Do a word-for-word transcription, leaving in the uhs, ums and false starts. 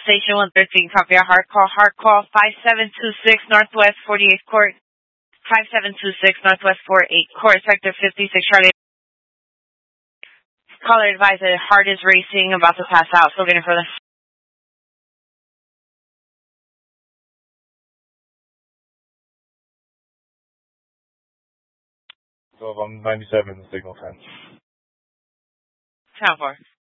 Station one thirteen, copy a hard call, hard call five seven two six Northwest forty-eighth Court, five seven two six Northwest forty-eighth Court, Sector fifty-six, Charlie. Caller advised that heart is racing, about to pass out, still getting further. So I'm ninety-seven, the signal ten. ten four.